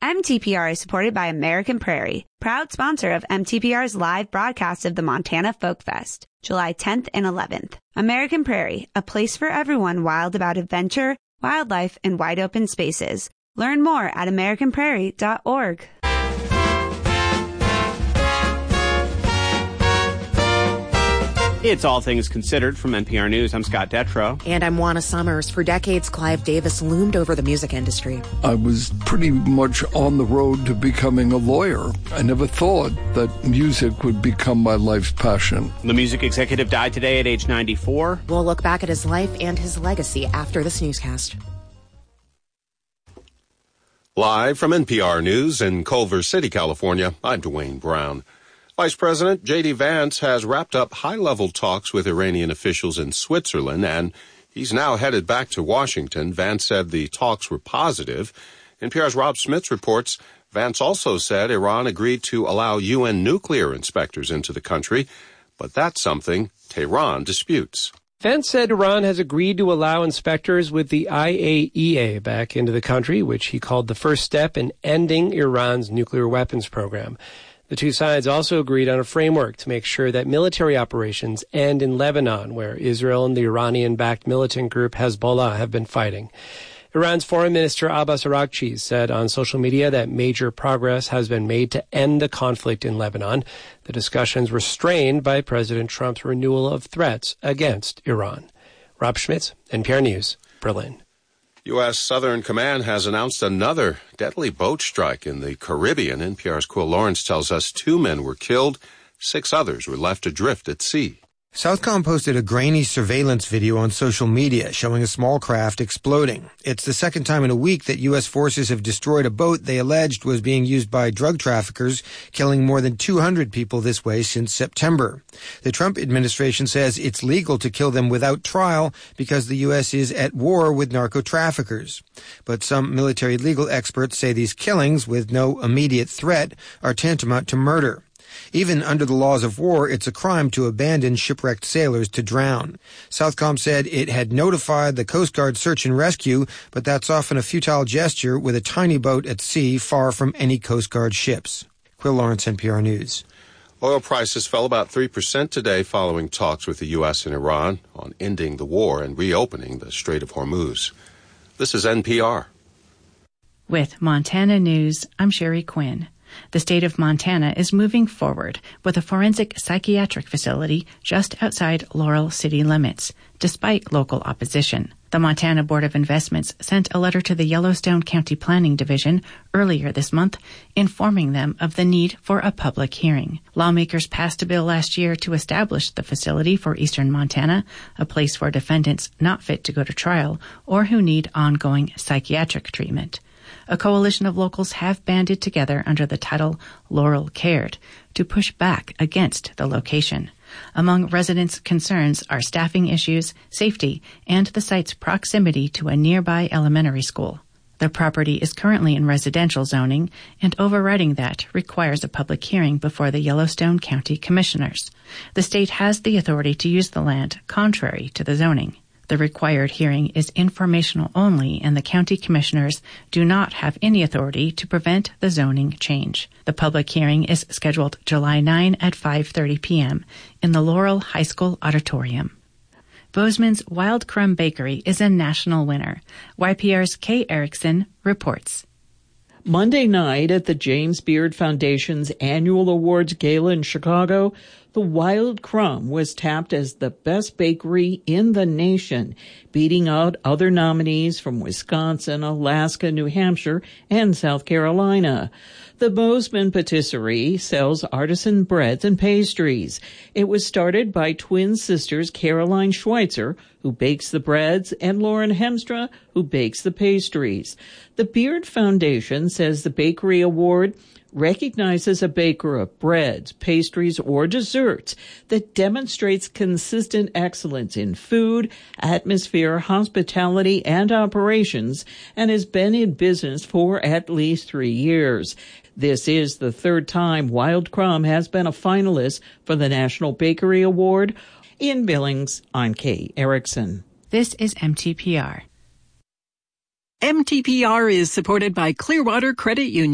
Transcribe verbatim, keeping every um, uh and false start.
M T P R is supported by American Prairie, proud sponsor of M T P R's live broadcast of the Montana Folk Fest, July tenth and eleventh. American Prairie, a place for everyone wild about adventure, wildlife, and wide open spaces. Learn more at american prairie dot org. It's All Things Considered from N P R News. I'm Scott Detrow. And I'm Juana Summers. For decades, Clive Davis loomed over the music industry. I was pretty much on the road to becoming a lawyer. I never thought that music would become my life's passion. The music executive died today at age ninety-four. We'll look back at his life and his legacy after this newscast. Live from N P R News in Culver City, California, I'm Dwayne Brown. Vice President J D. Vance has wrapped up high-level talks with Iranian officials in Switzerland, and he's now headed back to Washington. Vance said the talks were positive. N P R's Rob Smits reports Vance also said Iran agreed to allow U N nuclear inspectors into the country, but that's something Tehran disputes. Vance said Iran has agreed to allow inspectors with the I A E A back into the country, which he called the first step in ending Iran's nuclear weapons program. The two sides also agreed on a framework to make sure that military operations end in Lebanon, where Israel and the Iranian-backed militant group Hezbollah have been fighting. Iran's Foreign Minister Abbas Araghchi said on social media that major progress has been made to end the conflict in Lebanon. The discussions were strained by President Trump's renewal of threats against Iran. Rob Smits, N P R News, Berlin. U S. Southern Command has announced another deadly boat strike in the Caribbean. N P R's Quill Lawrence tells us two men were killed, six others were left adrift at sea. Southcom posted a grainy surveillance video on social media showing a small craft exploding. It's the second time in a week that U S forces have destroyed a boat they alleged was being used by drug traffickers, killing more than two hundred people this way since September. The Trump administration says it's legal to kill them without trial because the U S is at war with narco-traffickers. But some military legal experts say these killings, with no immediate threat, are tantamount to murder. Even under the laws of war, it's a crime to abandon shipwrecked sailors to drown. Southcom said it had notified the Coast Guard search and rescue, but that's often a futile gesture with a tiny boat at sea far from any Coast Guard ships. Quill Lawrence, N P R News. Oil prices fell about three percent today following talks with the U S and Iran on ending the war and reopening the Strait of Hormuz. This is N P R. With Montana News, I'm Sherry Quinn. The state of Montana is moving forward with a forensic psychiatric facility just outside Laurel city limits, despite local opposition. The Montana Board of Investments sent a letter to the Yellowstone County Planning Division earlier this month, informing them of the need for a public hearing. Lawmakers passed a bill last year to establish the facility for eastern Montana, a place for defendants not fit to go to trial or who need ongoing psychiatric treatment. A coalition of locals have banded together under the title Laurel Cared to push back against the location. Among residents' concerns are staffing issues, safety, and the site's proximity to a nearby elementary school. The property is currently in residential zoning, and overriding that requires a public hearing before the Yellowstone County Commissioners. The state has the authority to use the land contrary to the zoning. The required hearing is informational only, and the county commissioners do not have any authority to prevent the zoning change. The public hearing is scheduled July ninth at five thirty p.m. in the Laurel High School auditorium. Bozeman's Wild Crumb Bakery is a national winner. Y P R's Kay Erickson reports. Monday night at the James Beard Foundation's annual awards gala in Chicago, the Wild Crumb was tapped as the best bakery in the nation, beating out other nominees from Wisconsin, Alaska, New Hampshire, and South Carolina. The Bozeman Patisserie sells artisan breads and pastries. It was started by twin sisters Caroline Schweitzer, who bakes the breads, and Lauren Hemstra, who bakes the pastries. The Beard Foundation says the Bakery Award recognizes a baker of breads, pastries, or desserts that demonstrates consistent excellence in food, atmosphere, hospitality, and operations, and has been in business for at least three years. This is the third time Wild Crumb has been a finalist for the National Bakery Award. In Billings, I'm Kay Erickson. This is M T P R. M T P R is supported by Clearwater Credit Union.